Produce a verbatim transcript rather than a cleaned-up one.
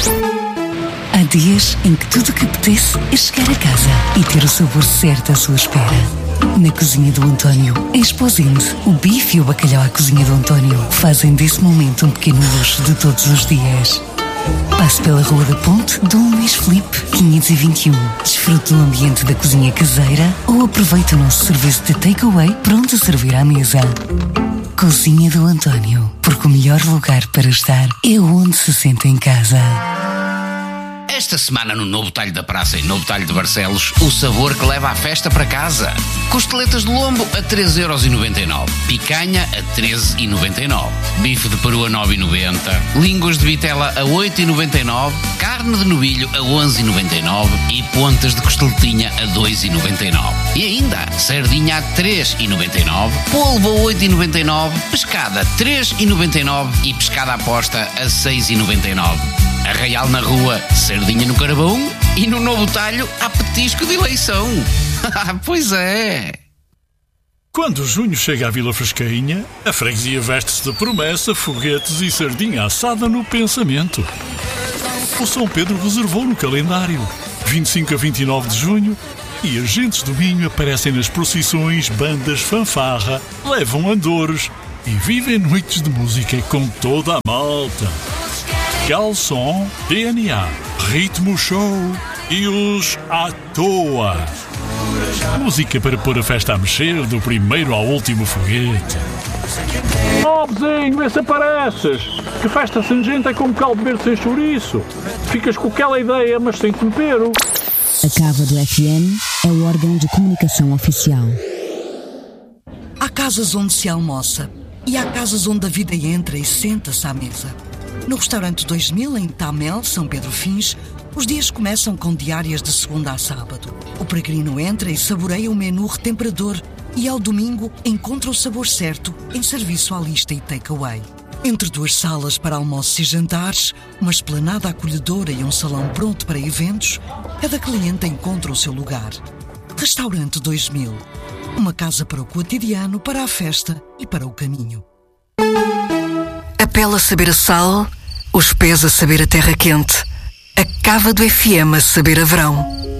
Há dias em que tudo o que apetece é chegar a casa e ter o sabor certo à sua espera. Na Cozinha do António, em Esposende, o bife e o bacalhau à Cozinha do António fazem desse momento um pequeno luxo de todos os dias. Passe pela Rua da Ponte, Dom Luís Filipe, quinhentos e vinte e um. Desfrute do ambiente da cozinha caseira ou aproveite o nosso serviço de takeaway pronto a servir à mesa. Cozinha do António, porque o melhor lugar para estar é onde se sente em casa. Esta semana no Novo Talho da Praça e Novo Talho de Barcelos, o sabor que leva a festa para casa. Costeletas de lombo a três euros e noventa e nove. Picanha a treze euros e noventa e nove. Bife de peru a nove euros e noventa. Línguas de vitela a oito euros e noventa e nove. Carne de novilho a onze euros e noventa e nove. E pontas de costeletinha a dois euros e noventa e nove. E ainda, sardinha a três euros e noventa e nove. Polvo a oito euros e noventa e nove. Pescada a três euros e noventa e nove. E pescada à posta a seis euros e noventa e nove. Arraial na rua, sardinha no carvão e no Novo Talho há petisco de eleição. Pois é. Quando junho chega à Vila Frescainha, a freguesia veste-se de promessa, foguetes e sardinha assada no pensamento. O São Pedro reservou no calendário vinte e cinco a vinte e nove de junho e agentes do Minho aparecem nas procissões, bandas fanfarra, levam andores e vivem noites de música com toda a malta. Calção, D N A, Ritmo Show e os à toa. Música para pôr a festa a mexer, do primeiro ao último foguete. Oh, vizinho, vê se apareces. Que festa sem gente é como caldo verde sem chouriço. Ficas com aquela ideia, mas sem tempero. A Cava do F M é o órgão de comunicação oficial. Há casas onde se almoça e há casas onde a vida entra e senta-se à mesa. No restaurante dois mil, em Tamel, São Pedro Fins, os dias começam com diárias de segunda a sábado. O peregrino entra e saboreia o menu retemperador e ao domingo encontra o sabor certo em serviço à lista e takeaway. Entre duas salas para almoços e jantares, uma esplanada acolhedora e um salão pronto para eventos, cada cliente encontra o seu lugar. Restaurante dois mil. Uma casa para o cotidiano, para a festa e para o caminho. A pele a saber a sal, os pés a saber a terra quente, a cava do F M a saber a verão.